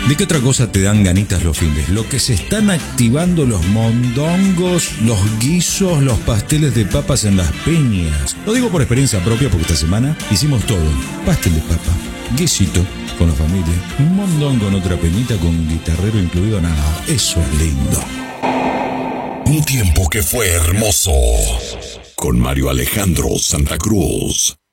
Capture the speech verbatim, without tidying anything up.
¿De qué otra cosa te dan ganitas los fines? Lo que se están activando los mondongos, los guisos, los pasteles de papas en las peñas. Lo digo por experiencia propia porque esta semana hicimos todo. Pastel de papa, guisito con la familia, un mondongo en otra peñita con guitarrero incluido. Nada, eso es lindo. Un tiempo que fue hermoso. Con Mario Alejandro Santa Cruz.